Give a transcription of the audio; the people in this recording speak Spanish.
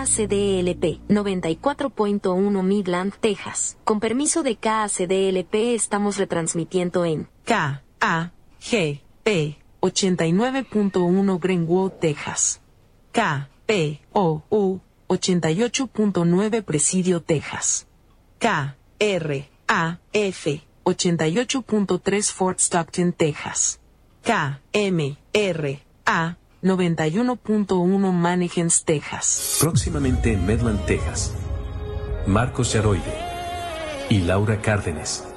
KACDLP 94.1 Midland, Texas. Con permiso de KACDLP estamos retransmitiendo en KAGP 89.1 Greenwood, Texas. KPOU 88.9 Presidio, Texas. KRAF 88.3 Fort Stockton, Texas. KMRA 91.1 Mannequins, Texas. Próximamente en Midland, Texas. Marcos Yaroide y Laura Cárdenas